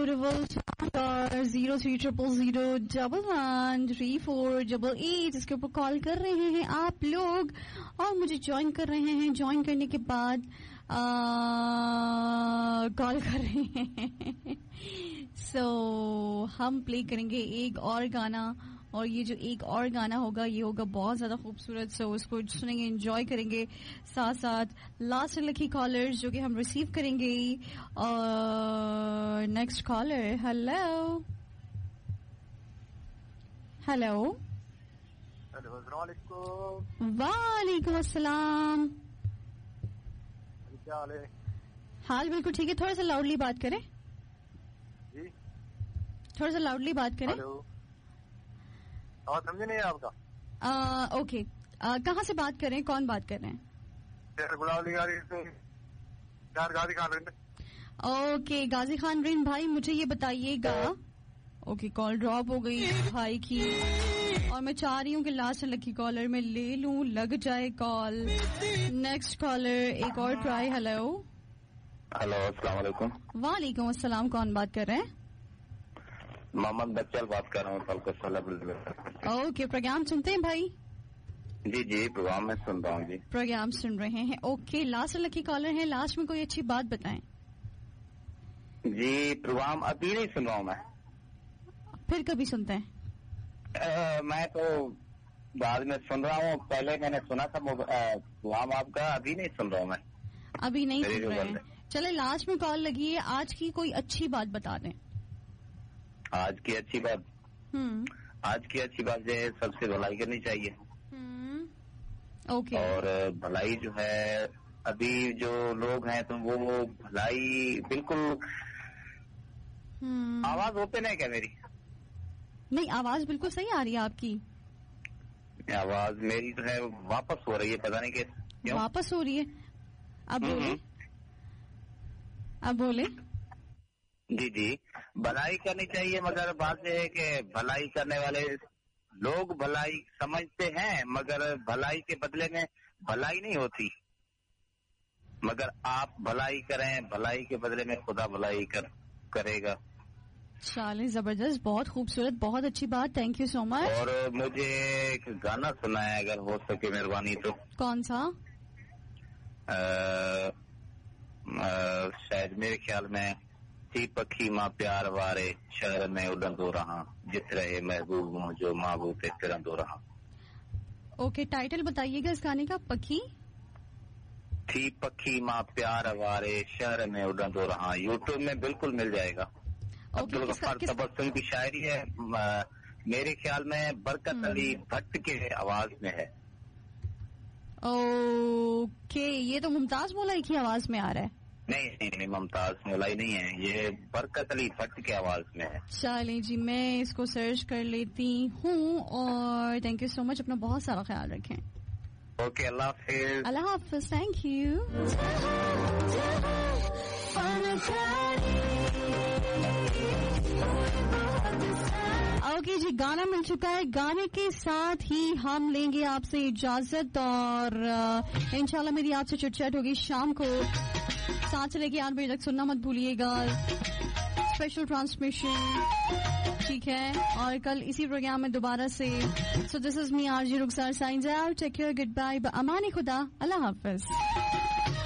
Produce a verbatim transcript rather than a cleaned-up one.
beautiful और zero three triple zero double one three four double eight इसके ऊपर call कर रहे हैं आप लोग और मुझे ज्वाइन कर रहे हैं. ज्वाइन करने के बाद कॉल कर रहे हैं. सो so, हम प्ले करेंगे एक और गाना और ये जो एक और गाना होगा ये होगा बहुत ज्यादा खूबसूरत. सो so, उसको सुनेंगे, एंजॉय करेंगे. साथ साथ लास्ट लकी कॉलर्स जो कि हम रिसीव करेंगे. और नेक्स्ट कॉलर, हेलो हेलो वालेकुम अस्सलाम. क्या हाल है? हाल बिल्कुल ठीक है. थोड़ा सा लाउडली बात करें जी, थोड़ा सा लाउडली बात करें. और समझे नहीं आपका. आ, ओके, आ, कहाँ से बात कर रहे हैं, कौन बात कर रहे हैं? गाजी खान रिंद. ओके गाजी खान रिंद भाई, मुझे ये बताइएगा. ओके, कॉल ड्रॉप हो गई भाई की और मैं चाह रही हूँ कि लास्ट लकी कॉलर में ले लूं, लग जाए कॉल. नेक्स्ट कॉलर एक और ट्राई. हेलो हेलो अस्सलाम वालेकुम. वालेकुम अस्सलाम. कौन बात कर रहे हैं? मोहम्मद बच्चल बात कर रहा हूँ. ओके, प्रोग्राम सुनते हैं भाई? जी जी, प्रोग्राम में सुन रहा हूँ जी. प्रोग्राम सुन रहे हैं. ओके, लास्ट लकी कॉलर है. लास्ट में कोई अच्छी बात बताएं. जी, प्रोग्राम अभी नहीं सुन रहा हूँ मैं. फिर कभी सुनते हैं? आ, मैं तो बाद में सुन रहा हूँ. पहले मैंने सुना था प्रोग्राम आपका, अभी नहीं सुन रहा हूँ मैं. अभी नहीं सुन रहे हैं. चले, लास्ट में कॉल लगी है. आज की कोई अच्छी बात बता दें. आज की अच्छी बात? हम्म आज की अच्छी बात है सबसे भलाई करनी चाहिए. हम्म ओके. और भलाई जो है, अभी जो लोग हैं तो वो भलाई बिल्कुल. हम्म आवाज होते नहीं क्या मेरी? नहीं, आवाज बिल्कुल सही आ रही है आपकी. आवाज मेरी जो है वापस हो रही है, पता नहीं क्यों वापस हो रही है. अब बोले, अब बोले. जी जी, भलाई करनी चाहिए, मगर बात यह है कि भलाई करने वाले लोग भलाई समझते हैं मगर भलाई के बदले में भलाई नहीं होती. मगर आप भलाई करें, भलाई के बदले में खुदा भलाई कर करेगा. चलिए, जबरदस्त, बहुत खूबसूरत, बहुत अच्छी बात. Thank you so much. और मुझे एक गाना सुना है अगर हो सके मेहरबानी तो. कौन सा? आ, आ, शायद मेरे ख्याल में थी पखी माँ प्यार वारे शहर में उड़न दो रहा जित रहे महबूब हूँ जो महबूब थे फिर दो रहा. ओके, टाइटल बताइएगा इस गाने का. पखी थी पखी माँ प्यार वारे शहर में उड़न दो रहा. यूट्यूब में बिल्कुल मिल जाएगा. अब्दुल गफ्फार तबस्सुम की शायरी है. मेरे ख्याल में बरकत अली भट्ट के आवाज में है. ओके, ये तो मुमताज मौलाई की आवाज में आ रहा है. नहीं नहीं नहीं, मुमताज मौलाई नहीं है, ये बरकत अली भट्ट की आवाज में है. चलिए जी, मैं इसको सर्च कर लेती हूँ. और थैंक यू सो मच. अपना बहुत सारा ख्याल रखें. Okay, Allah Hafiz. Allah Hafiz. Thank you. Okay जी, गाना मिल चुका है. गाने के साथ ही हम लेंगे आपसे इजाजत और इंशाल्लाह मेरी आपसे चिट-चैट होगी शाम को सात से लेके आठ बजे तक. सुनना मत भूलिएगा, स्पेशल ट्रांसमिशन, ठीक है. और कल इसी प्रोग्राम में दोबारा से. So this is me RJ Rukhsar science out. Take care, good bye, अमानी खुदा, अल्लाह हाफिज.